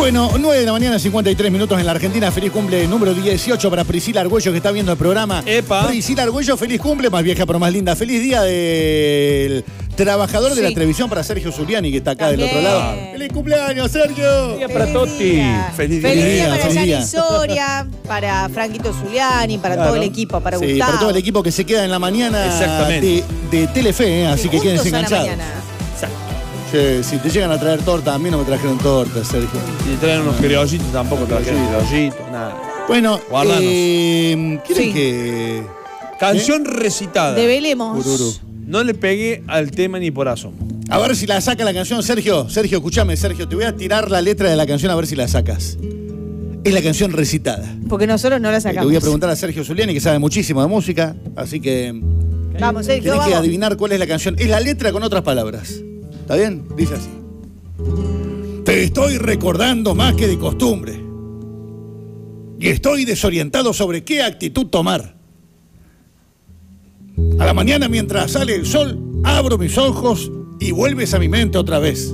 Bueno, 9 de la mañana, 53 minutos en la Argentina. Feliz cumple número 18 para Priscila Argüello, que está viendo el programa. ¡Epa! Priscila Argüello, feliz cumple, más vieja pero más linda. Feliz día del trabajador de la televisión para Sergio Zuliani, que está acá del otro lado. ¡Feliz cumpleaños, Sergio! Día para Totti. Feliz día para Yani Soria, para Franquito Zuliani, para todo el equipo, para Gustavo. Sí, para todo el equipo que se queda en la mañana de Telefe, así que quédense enganchados. Si te llegan a traer torta, a mí no me trajeron torta, Sergio. Si te traen unos criollitos, tampoco trajeron criollitos, nada. Bueno, ¿quieren que...? Canción recitada. Develemos. No le pegué al tema ni por asomo. A ver si la saca la canción, Sergio. Sergio, escúchame, Sergio, te voy a tirar la letra de la canción a ver si la sacas. Es la canción recitada. Porque nosotros no la sacamos. Le voy a preguntar a Sergio Zuliani, que sabe muchísimo de música, así que... Vamos, Sergio, tenés que adivinar cuál es la canción. Es la letra con otras palabras. ¿Está bien? Dice así. Te estoy recordando más que de costumbre. Y estoy desorientado sobre qué actitud tomar. A la mañana, mientras sale el sol, abro mis ojos y vuelves a mi mente otra vez.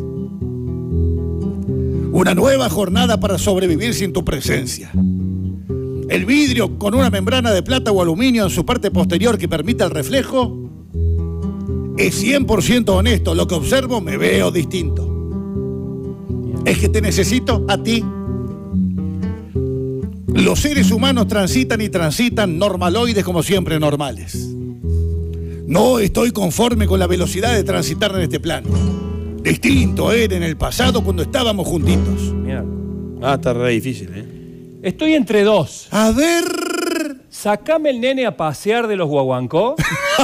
Una nueva jornada para sobrevivir sin tu presencia. El vidrio con una membrana de plata o aluminio en su parte posterior que permite el reflejo es 100% honesto. Lo que observo me veo distinto. Es que te necesito a ti. Los seres humanos transitan y transitan normaloides como siempre normales. No estoy conforme con la velocidad de transitar en este plano. Distinto era en el pasado cuando estábamos juntitos. Mira. Está re difícil, Estoy entre dos. A ver... Sacame el nene a pasear de los guaguancó.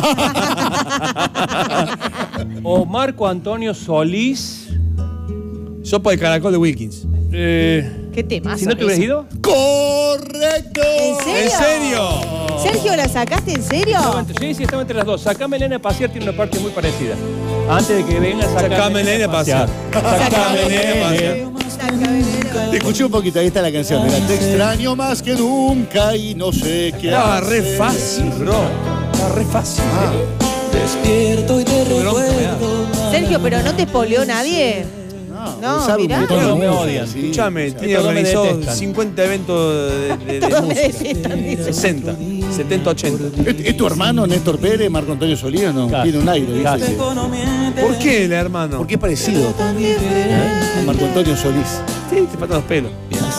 O Marco Antonio Solís. Sopa de caracol de Wilkins. ¿Qué tema? Si no te hubieras ido. ¡Correcto! ¿En serio? Sergio, ¿la sacaste en serio? Sí, estaba entre las dos. Sacame el nene a pasear tiene una parte muy parecida. Antes de que venga, sacame el nene a pasear. Sacame el nene a pasear. Te escuché un poquito, ahí está la canción. Mira, te extraño más que nunca y no sé qué Estaba re fácil, bro. Estaba re fácil. Despierto y te recuerdo. Sergio, pero no te spoileó nadie. No, mirá. Todos me odian. Escuchame, tiene organizado 50 eventos de música. 60, 70, 80. ¿Es tu hermano Néstor Pérez, Marco Antonio Solís o no? Casi. Tiene un aire, dice. ¿Por qué el hermano? Porque es parecido. Marco Antonio Solís. Sí, te faltan los pelos.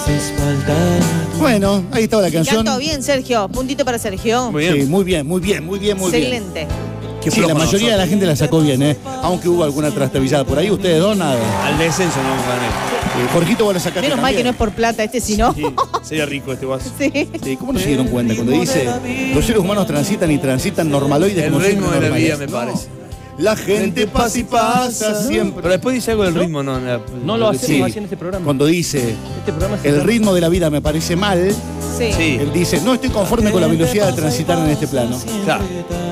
Bueno, ahí estaba la canción. Cantó bien, Sergio. Puntito para Sergio. Muy bien. Sí, muy bien. Excelente. Sí, la mayoría de la gente la sacó bien, aunque hubo alguna trastabillada por ahí. Ustedes dos, nada. Al descenso no vamos a ganar. Jorgito, vos la sacaste Menos mal también. que no es por plata, si no. Sí, sería rico este vaso. Sí. Sí, ¿cómo no se dieron cuenta? Cuando dice, los seres humanos transitan y transitan normaloides El como ritmo siempre de la vida, normales. me parece. La gente pasa y pasa siempre. Pero después dice algo del ritmo, ¿no? No lo hacemos Sí, así en este programa. cuando dice, Este programa el ritmo de la vida me parece mal, Sí. él dice, no estoy conforme con la velocidad de transitar en este plano. Claro.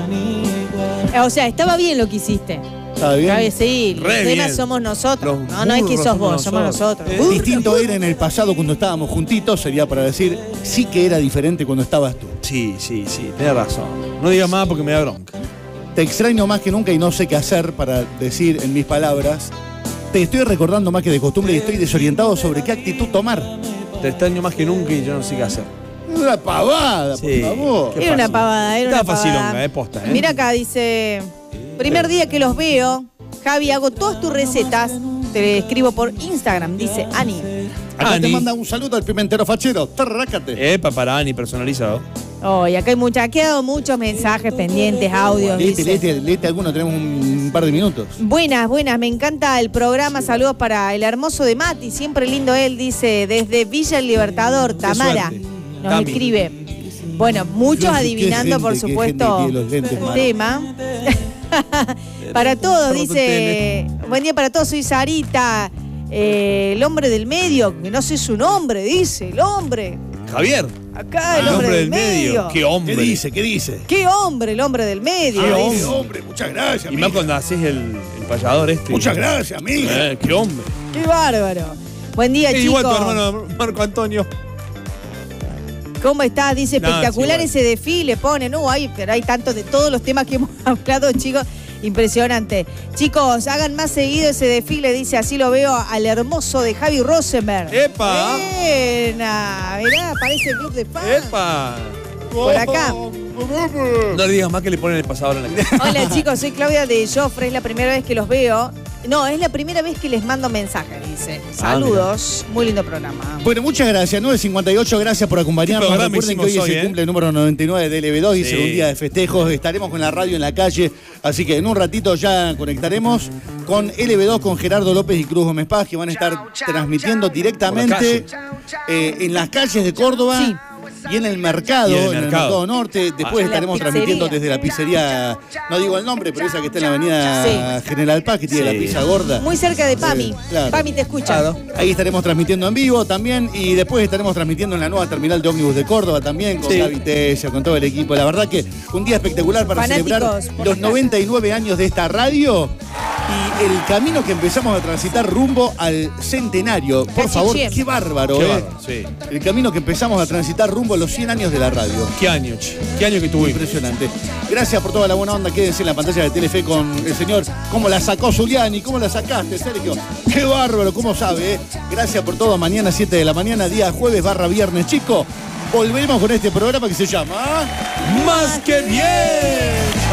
O sea, estaba bien lo que hiciste. ¿Está bien? Sí, los Re temas bien. somos nosotros. Los No es que burros sos vos, somos somos nosotros. Distinto era en el pasado cuando estábamos juntitos, sería para decir, sí que era diferente cuando estabas tú. Sí, tenés razón. No digas más porque me da bronca. Te extraño más que nunca y no sé qué hacer para decir en mis palabras. Te estoy recordando más que de costumbre y estoy desorientado sobre qué actitud tomar. Te extraño más que nunca y yo no sé qué hacer. Una pavada, Sí. por favor. Qué Era una fácil. pavada, era Estaba una pavada. facilonga, posta, Mira acá, dice, primer día que los veo, Javi, hago todas tus recetas, te escribo por Instagram, dice Ani. Acá te Ani. manda un saludo al pimentero fachero. Tarrácate. Para Ani, personalizado. Oh, y acá ha quedado muchos mensajes pendientes, audios. dice. Léete alguno, tenemos un par de minutos. Buenas, me encanta el programa, saludos para el hermoso de Mati, siempre lindo él, dice, desde Villa El Libertador, Tamara, suerte. nos Tami. escribe. Bueno, muchos Qué adivinando, gente, por qué supuesto, gente tiene los lentes, el Mara. tema. Para todos, dice, buen día para todos, soy Sarita, el hombre del medio, que no sé su nombre, dice, el hombre. Javier. Acá el hombre del medio. Qué hombre. ¿Qué dice? ¿Qué dice? Qué hombre, el hombre del medio. Qué dice. hombre, muchas gracias. Y más cuando haces el payador este. Muchas gracias, amiga. Qué hombre. Qué bárbaro. Buen día, chicos. Igual tu hermano Marco Antonio. ¿Cómo estás? Dice, Nada, espectacular sí, ese desfile, pone, no, pero hay tanto de todos los temas que hemos hablado, chicos. Impresionante. Chicos, hagan más seguido ese desfile, dice, así lo veo al hermoso de Javi Rosenberg. ¡Epa! Buena, mirá, parece el club de fans. ¡Epa! Por acá. No le digas más que le ponen el pasador en la cara. Hola chicos, soy Claudia de Joffre, es la primera vez que los veo. No, es la primera vez que les mando mensajes, dice. Saludos, muy lindo programa. Bueno, muchas gracias. 9:58, gracias por acompañarnos. Recuerden que hoy es el cumple número 99 de LB2 y será un día de festejos. Estaremos con la radio en la calle, así que en un ratito ya conectaremos con LB2, con Gerardo López y Cruz Gómez Paz, que van a estar transmitiendo directamente en las calles de Córdoba. Sí. Y en el mercado, en el mercado norte. Después estaremos transmitiendo desde la pizzería, no digo el nombre, pero esa que está en la avenida General Paz, que tiene la pizza gorda. Muy cerca de Pami. Claro. Pami te escucha. Claro. Ahí estaremos transmitiendo en vivo también. Y después estaremos transmitiendo en la nueva terminal de ómnibus de Córdoba también, con Gaby Tella, con todo el equipo. La verdad que un día espectacular para celebrar los 99 años de esta radio. Y el camino que empezamos a transitar rumbo al centenario. Por favor, qué bárbaro, qué bárbaro, sí. El camino que empezamos a transitar rumbo a los 100 años de la radio. ¿Qué año, che? ¿Qué año que tuvimos? Impresionante. Gracias por toda la buena onda. Quédense en la pantalla de Telefe con el señor. ¿Cómo la sacó Zuliani? ¿Cómo la sacaste, Sergio? Qué bárbaro, ¿cómo sabe? Gracias por todo. Mañana 7 de la mañana, día jueves / viernes, chicos. Volveremos con este programa que se llama Más que bien.